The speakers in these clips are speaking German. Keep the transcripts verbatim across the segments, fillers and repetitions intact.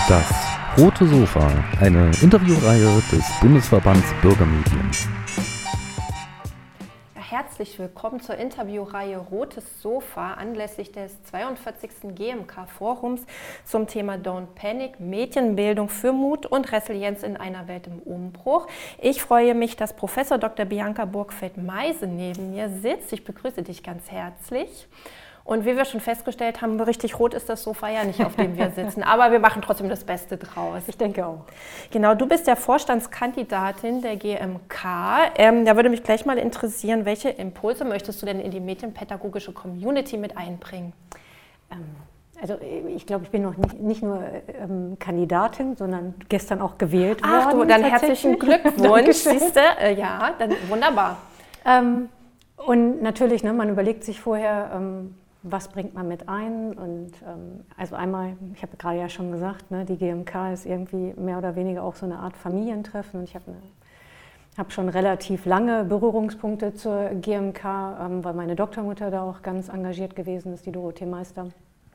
Das Rote Sofa, eine Interviewreihe des Bundesverbands Bürgermedien. Herzlich willkommen zur Interviewreihe Rotes Sofa anlässlich des zweiundvierzigsten G M K-Forums zum Thema Don't Panic, Medienbildung für Mut und Resilienz in einer Welt im Umbruch. Ich freue mich, dass Professor Doktor Bianca Burgfeld-Meise neben mir sitzt. Ich begrüße dich ganz herzlich. Und wie wir schon festgestellt haben, richtig rot ist das Sofa ja nicht, auf dem wir sitzen. Aber wir machen trotzdem das Beste draus. Ich denke auch. Genau, du bist ja Vorstandskandidatin der G M K. Ähm, da würde mich gleich mal interessieren, welche Impulse möchtest du denn in die medienpädagogische Community mit einbringen? Ähm, also ich glaube, ich bin noch nicht, nicht nur ähm, Kandidatin, sondern gestern auch gewählt Ach, worden. Du, dann herzlichen Glückwunsch. Siehste, äh, ja, dann wunderbar. Ähm, und natürlich, ne, man überlegt sich vorher, ähm, was bringt man mit ein? Und ähm, also einmal, ich habe gerade ja schon gesagt, ne, die G M K ist irgendwie mehr oder weniger auch so eine Art Familientreffen. Und ich habe hab schon relativ lange Berührungspunkte zur G M K, ähm, weil meine Doktormutter da auch ganz engagiert gewesen ist, die Dorothee Meister.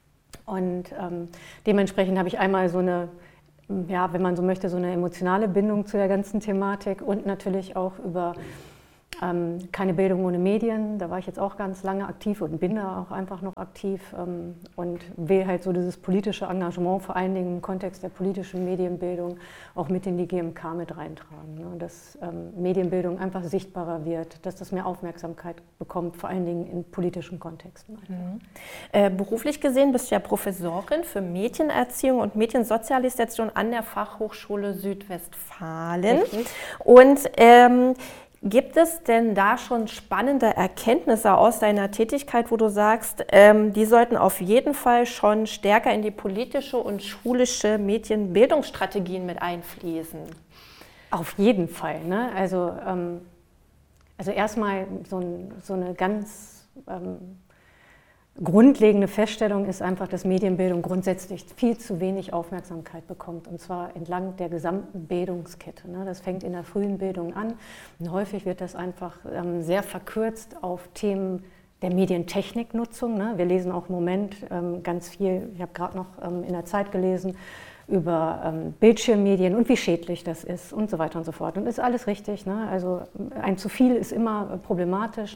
Und ähm, dementsprechend habe ich einmal so eine, ja, wenn man so möchte, so eine emotionale Bindung zu der ganzen Thematik und natürlich auch über Ähm, keine Bildung ohne Medien, da war ich jetzt auch ganz lange aktiv und bin da auch einfach noch aktiv ähm, und will halt so dieses politische Engagement vor allen Dingen im Kontext der politischen Medienbildung auch mit in die G M K mit reintragen. Ne? Dass ähm, Medienbildung einfach sichtbarer wird, dass das mehr Aufmerksamkeit bekommt, vor allen Dingen in politischen Kontexten. Mhm. Äh, beruflich gesehen bist du ja Professorin für Medienerziehung und Mediensozialisation an der Fachhochschule Südwestfalen. Richtig. Und ähm, gibt es denn da schon spannende Erkenntnisse aus deiner Tätigkeit, wo du sagst, ähm, die sollten auf jeden Fall schon stärker in die politische und schulische Medienbildungsstrategien mit einfließen? Auf jeden Fall. Ne? Also, ähm, also erstmal so, ein, so eine ganz ähm, grundlegende Feststellung ist einfach, dass Medienbildung grundsätzlich viel zu wenig Aufmerksamkeit bekommt, und zwar entlang der gesamten Bildungskette. Das fängt in der frühen Bildung an und häufig wird das einfach sehr verkürzt auf Themen der Medientechniknutzung. Wir lesen auch im Moment ganz viel, ich habe gerade noch in der Zeit gelesen, über Bildschirmmedien und wie schädlich das ist und so weiter und so fort. Und ist alles richtig, also ein zu viel ist immer problematisch.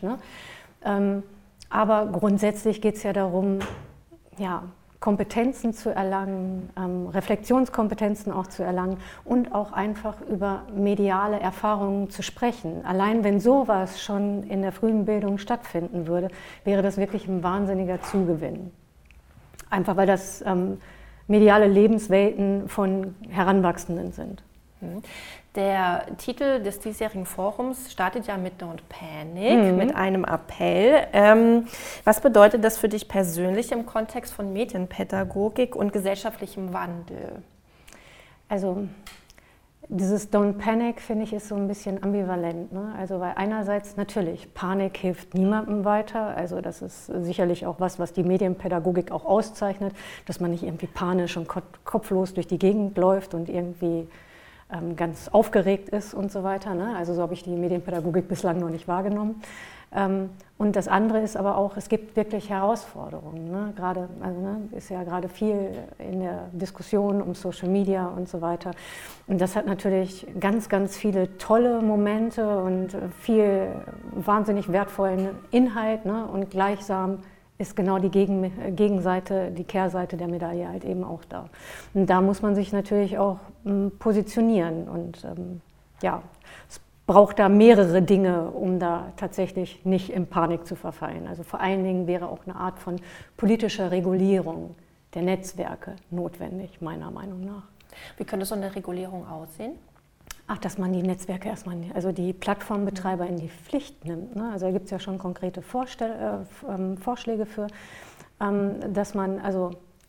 Aber grundsätzlich geht es ja darum, ja, Kompetenzen zu erlangen, ähm, Reflexionskompetenzen auch zu erlangen und auch einfach über mediale Erfahrungen zu sprechen. Allein wenn sowas schon in der frühen Bildung stattfinden würde, wäre das wirklich ein wahnsinniger Zugewinn. Einfach weil das ähm, mediale Lebenswelten von Heranwachsenden sind. Der Titel des diesjährigen Forums startet ja mit Don't Panic, mhm. mit einem Appell. Ähm, was bedeutet das für dich persönlich im Kontext von Medienpädagogik und gesellschaftlichem Wandel? Also dieses Don't Panic, finde ich, ist so ein bisschen ambivalent. Ne? Also weil einerseits natürlich, Panik hilft niemandem weiter. Also das ist sicherlich auch was, was die Medienpädagogik auch auszeichnet, dass man nicht irgendwie panisch und kopflos durch die Gegend läuft und irgendwie ganz aufgeregt ist und so weiter. Ne? Also so habe ich die Medienpädagogik bislang noch nicht wahrgenommen. Ähm, und das andere ist aber auch, es gibt wirklich Herausforderungen. Ne? Gerade, also, ne, ist ja gerade viel in der Diskussion um Social Media und so weiter. Und das hat natürlich ganz, ganz viele tolle Momente und viel wahnsinnig wertvollen Inhalt. Ne? Und gleichsam ist genau die Gegen, Gegenseite, die Kehrseite der Medaille halt eben auch da. Und da muss man sich natürlich auch ähm, positionieren und ähm, ja, es braucht da mehrere Dinge, um da tatsächlich nicht in Panik zu verfallen. Also vor allen Dingen wäre auch eine Art von politischer Regulierung der Netzwerke notwendig, meiner Meinung nach. Wie könnte so eine Regulierung aussehen? Ach, dass man die Netzwerke erstmal, also die Plattformbetreiber in die Pflicht nimmt. Ne? Also da gibt es ja schon konkrete Vorstell- äh, Vorschläge für, ähm, dass man also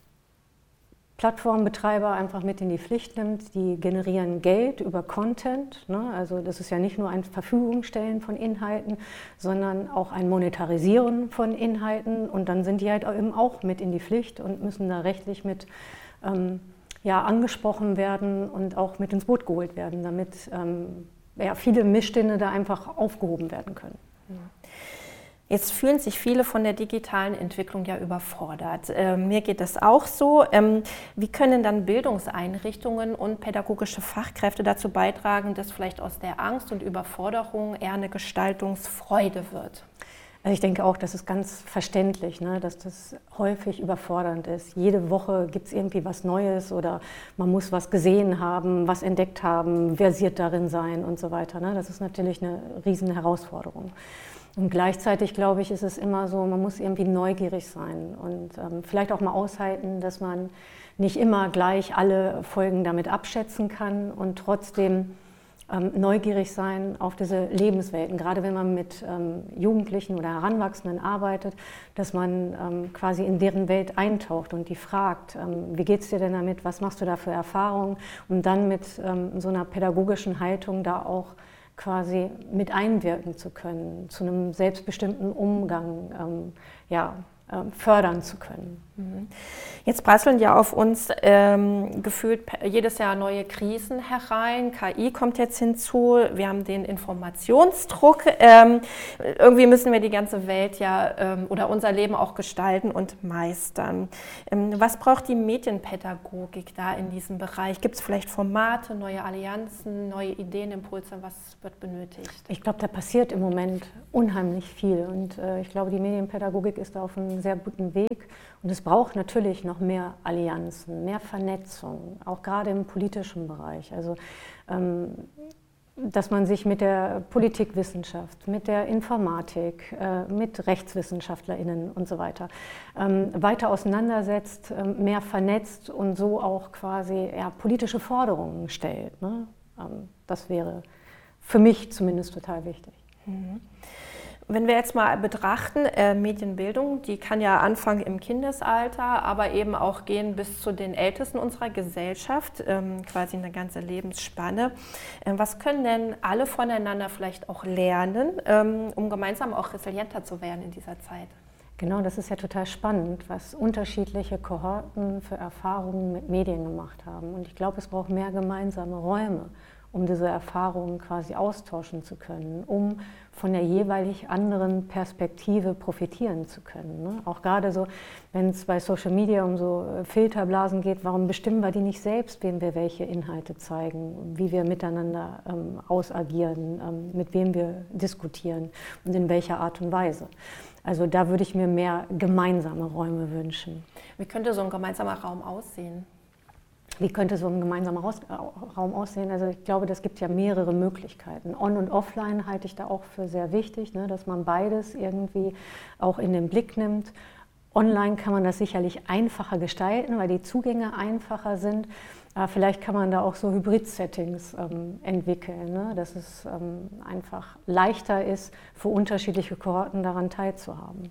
Plattformbetreiber einfach mit in die Pflicht nimmt. Die generieren Geld über Content. Ne? Also das ist ja nicht nur ein Verfügungstellen von Inhalten, sondern auch ein Monetarisieren von Inhalten. Und dann sind die halt eben auch mit in die Pflicht und müssen da rechtlich mit ähm, ja, angesprochen werden und auch mit ins Boot geholt werden, damit ähm, ja, viele Missstände da einfach aufgehoben werden können. Jetzt fühlen sich viele von der digitalen Entwicklung ja überfordert. Ähm, mir geht das auch so. Ähm, wie können dann Bildungseinrichtungen und pädagogische Fachkräfte dazu beitragen, dass vielleicht aus der Angst und Überforderung eher eine Gestaltungsfreude wird? Also ich denke auch, das ist ganz verständlich, ne, dass das häufig überfordernd ist. Jede Woche gibt es irgendwie was Neues oder man muss was gesehen haben, was entdeckt haben, versiert darin sein und so weiter. Ne. Das ist natürlich eine riesen Herausforderung. Und gleichzeitig, glaube ich, ist es immer so, man muss irgendwie neugierig sein und ähm, vielleicht auch mal aushalten, dass man nicht immer gleich alle Folgen damit abschätzen kann und trotzdem ähm, neugierig sein auf diese Lebenswelten. Gerade wenn man mit ähm, Jugendlichen oder Heranwachsenden arbeitet, dass man ähm, quasi in deren Welt eintaucht und die fragt, ähm, wie geht es dir denn damit, was machst du da für Erfahrungen, um dann mit ähm, so einer pädagogischen Haltung da auch quasi mit einwirken zu können, zu einem selbstbestimmten Umgang ähm, ja, ähm, fördern zu können. Jetzt prasseln ja auf uns ähm, gefühlt jedes Jahr neue Krisen herein. K I kommt jetzt hinzu, wir haben den Informationsdruck. Ähm, irgendwie müssen wir die ganze Welt ja ähm, oder unser Leben auch gestalten und meistern. Ähm, was braucht die Medienpädagogik da in diesem Bereich? Gibt es vielleicht Formate, neue Allianzen, neue Ideen, Impulse? Was wird benötigt? Ich glaube, da passiert im Moment unheimlich viel und äh, ich glaube, die Medienpädagogik ist da auf einem sehr guten Weg. Und es braucht natürlich noch mehr Allianzen, mehr Vernetzung, auch gerade im politischen Bereich. Also, ähm, dass man sich mit der Politikwissenschaft, mit der Informatik, äh, mit RechtswissenschaftlerInnen und so weiter ähm, weiter auseinandersetzt, äh, mehr vernetzt und so auch quasi ja, politische Forderungen stellt. Ne? Ähm, das wäre für mich zumindest total wichtig. Mhm. Wenn wir jetzt mal betrachten, äh, Medienbildung, die kann ja anfangen im Kindesalter, aber eben auch gehen bis zu den Ältesten unserer Gesellschaft, ähm, quasi eine ganze Lebensspanne. Äh, was können denn alle voneinander vielleicht auch lernen, ähm, um gemeinsam auch resilienter zu werden in dieser Zeit? Genau, das ist ja total spannend, was unterschiedliche Kohorten für Erfahrungen mit Medien gemacht haben. Und ich glaube, es braucht mehr gemeinsame Räume, um diese Erfahrungen quasi austauschen zu können, um von der jeweilig anderen Perspektive profitieren zu können. Ne? Auch gerade so, wenn es bei Social Media um so Filterblasen geht, warum bestimmen wir die nicht selbst, wem wir welche Inhalte zeigen, wie wir miteinander ähm, ausagieren, ähm, mit wem wir diskutieren und in welcher Art und Weise. Also da würde ich mir mehr gemeinsame Räume wünschen. Wie könnte so ein gemeinsamer Raum aussehen? Wie könnte so ein gemeinsamer Raum aussehen? Also ich glaube, das gibt ja mehrere Möglichkeiten. On- und Offline halte ich da auch für sehr wichtig, ne, dass man beides irgendwie auch in den Blick nimmt. Online kann man das sicherlich einfacher gestalten, weil die Zugänge einfacher sind. Aber vielleicht kann man da auch so Hybrid-Settings ähm, entwickeln, ne, dass es ähm, einfach leichter ist, für unterschiedliche Kohorten daran teilzuhaben.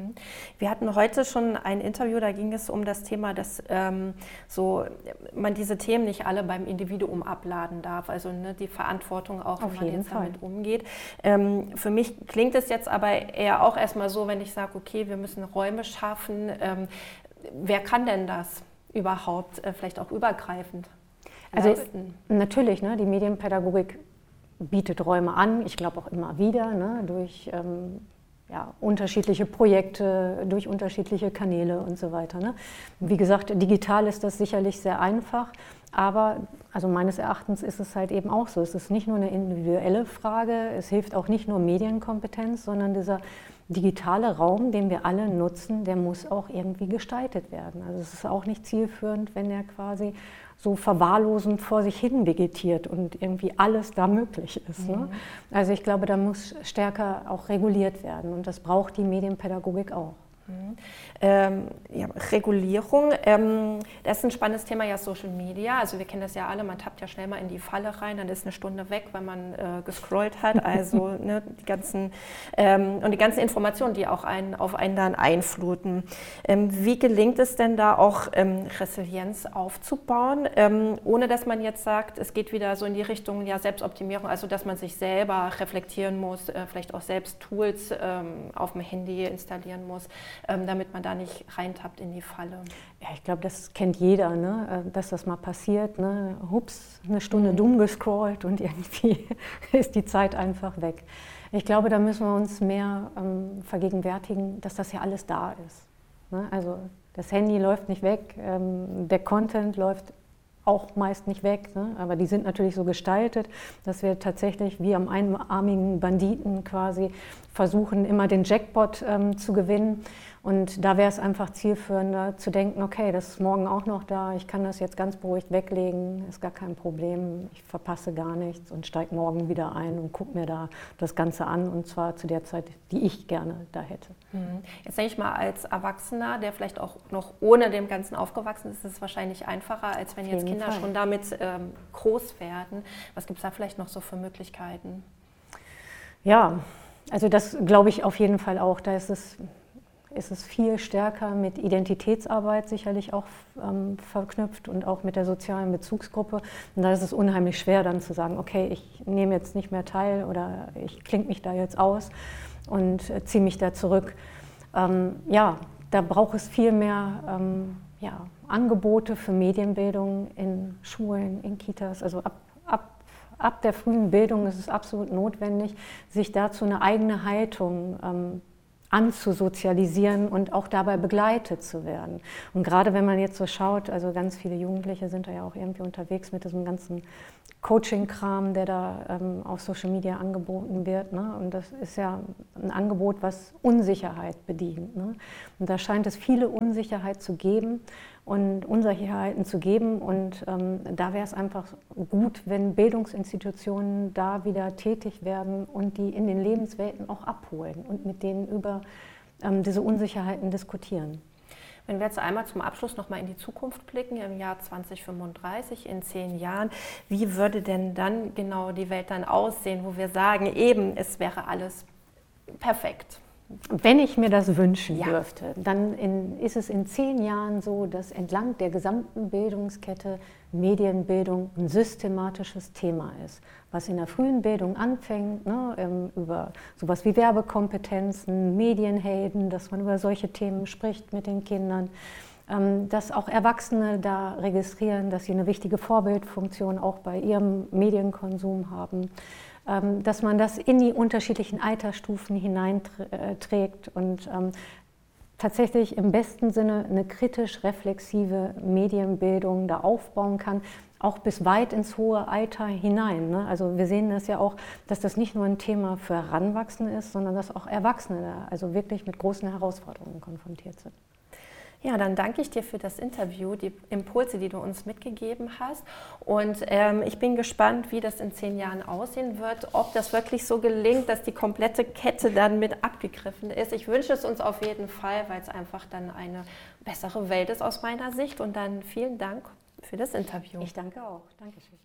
Wir hatten heute schon ein Interview, da ging es um das Thema, dass ähm, so, man diese Themen nicht alle beim Individuum abladen darf, also ne, die Verantwortung auch, Auf wie man jeden jetzt Fall. damit umgeht. Ähm, für mich klingt es jetzt aber eher auch erstmal so, wenn ich sage, okay, wir müssen Räume schaffen. Ähm, wer kann denn das überhaupt, äh, vielleicht auch übergreifend also leisten? Natürlich, ne, die Medienpädagogik bietet Räume an, ich glaube auch immer wieder, ne, durch ähm, ja, unterschiedliche Projekte, durch unterschiedliche Kanäle und so weiter. Ne? Wie gesagt, digital ist das sicherlich sehr einfach, aber also meines Erachtens ist es halt eben auch so. Es ist nicht nur eine individuelle Frage, es hilft auch nicht nur Medienkompetenz, sondern dieser digitale Raum, den wir alle nutzen, der muss auch irgendwie gestaltet werden. Also es ist auch nicht zielführend, wenn er quasi so verwahrlosend vor sich hin vegetiert und irgendwie alles da möglich ist. Mhm. Ne? Also ich glaube, da muss stärker auch reguliert werden und das braucht die Medienpädagogik auch. Mhm. Ähm, ja, Regulierung, ähm, das ist ein spannendes Thema, ja, Social Media. Also wir kennen das ja alle, man tappt ja schnell mal in die Falle rein, dann ist eine Stunde weg, weil man äh, gescrollt hat. Also ne, die ganzen ähm, und die ganzen Informationen, die auch einen, auf einen dann einfluten. Ähm, wie gelingt es denn da auch ähm, Resilienz aufzubauen, ähm, ohne dass man jetzt sagt, es geht wieder so in die Richtung ja, Selbstoptimierung, also dass man sich selber reflektieren muss, äh, vielleicht auch selbst Tools ähm, auf dem Handy installieren muss, ähm, damit man da nicht reintappt in die Falle. Ja, ich glaube, das kennt jeder, ne? Dass das mal passiert. Ne? Hups, eine Stunde Mhm. dumm gescrollt und irgendwie ist die Zeit einfach weg. Ich glaube, da müssen wir uns mehr ähm, vergegenwärtigen, dass das ja alles da ist. Ne? Also das Handy läuft nicht weg, ähm, der Content läuft auch meist nicht weg, ne? Aber die sind natürlich so gestaltet, dass wir tatsächlich wie am einarmigen Banditen quasi versuchen, immer den Jackpot ähm, zu gewinnen. Und da wäre es einfach zielführender zu denken, okay, das ist morgen auch noch da, ich kann das jetzt ganz beruhigt weglegen, ist gar kein Problem, ich verpasse gar nichts und steige morgen wieder ein und gucke mir da das Ganze an, und zwar zu der Zeit, die ich gerne da hätte. Jetzt denke ich mal, als Erwachsener, der vielleicht auch noch ohne dem Ganzen aufgewachsen ist, ist es wahrscheinlich einfacher, als wenn jetzt Kinder Fall. schon damit ähm, groß werden. Was gibt es da vielleicht noch so für Möglichkeiten? Ja, also das glaube ich auf jeden Fall auch. Da ist es, ist es viel stärker mit Identitätsarbeit sicherlich auch ähm, verknüpft und auch mit der sozialen Bezugsgruppe. Und da ist es unheimlich schwer dann zu sagen, okay, ich nehme jetzt nicht mehr teil oder ich klinke mich da jetzt aus und äh, ziehe mich da zurück. Ähm, ja, da braucht es viel mehr ähm, ja, Angebote für Medienbildung in Schulen, in Kitas, also ab, ab Ab der frühen Bildung ist es absolut notwendig, sich dazu eine eigene Haltung ähm, anzusozialisieren und auch dabei begleitet zu werden. Und gerade wenn man jetzt so schaut, also ganz viele Jugendliche sind da ja auch irgendwie unterwegs mit diesem ganzen Coaching-Kram, der da ähm, auf Social Media angeboten wird. Ne? Und das ist ja ein Angebot, was Unsicherheit bedient. Ne? Und da scheint es viele Unsicherheit zu geben und Unsicherheiten zu geben. Und ähm, da wäre es einfach gut, wenn Bildungsinstitutionen da wieder tätig werden und die in den Lebenswelten auch abholen und mit denen über ähm, diese Unsicherheiten diskutieren. Wenn wir jetzt einmal zum Abschluss noch mal in die Zukunft blicken, im Jahr zwanzig fünfunddreißig, in zehn Jahren, wie würde denn dann genau die Welt dann aussehen, wo wir sagen, eben, es wäre alles perfekt? Wenn ich mir das wünschen ja. dürfte, dann in, ist es in zehn Jahren so, dass entlang der gesamten Bildungskette Medienbildung ein systematisches Thema ist, was in der frühen Bildung anfängt, ne, über sowas wie Werbekompetenzen, Medienhelden, dass man über solche Themen spricht mit den Kindern, ähm, dass auch Erwachsene da registrieren, dass sie eine wichtige Vorbildfunktion auch bei ihrem Medienkonsum haben, ähm, dass man das in die unterschiedlichen Altersstufen hineinträgt und ähm, tatsächlich im besten Sinne eine kritisch-reflexive Medienbildung da aufbauen kann, auch bis weit ins hohe Alter hinein. Ne? Also wir sehen das ja auch, dass das nicht nur ein Thema für Heranwachsende ist, sondern dass auch Erwachsene da also wirklich mit großen Herausforderungen konfrontiert sind. Ja, dann danke ich dir für das Interview, die Impulse, die du uns mitgegeben hast. Und ähm, ich bin gespannt, wie das in zehn Jahren aussehen wird, ob das wirklich so gelingt, dass die komplette Kette dann mit abgegriffen ist. Ich wünsche es uns auf jeden Fall, weil es einfach dann eine bessere Welt ist aus meiner Sicht. Und dann vielen Dank für das Interview. Ich danke auch. Dankeschön.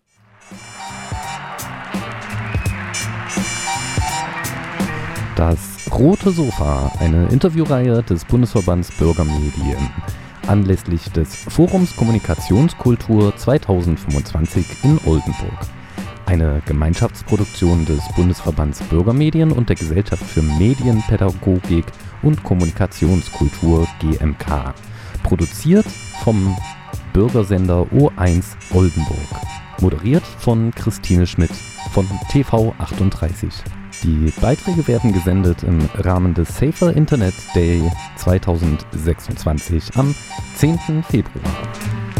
Das Rote Sofa, eine Interviewreihe des Bundesverbands Bürgermedien, anlässlich des Forums Kommunikationskultur zweitausendfünfundzwanzig in Oldenburg. Eine Gemeinschaftsproduktion des Bundesverbands Bürgermedien und der Gesellschaft für Medienpädagogik und Kommunikationskultur G M K. Produziert vom Bürgersender O eins Oldenburg. Moderiert von Christine Schmidt von T V achtunddreißig. Die Beiträge werden gesendet im Rahmen des Safer Internet Day zweitausendsechsundzwanzig am zehnten Februar.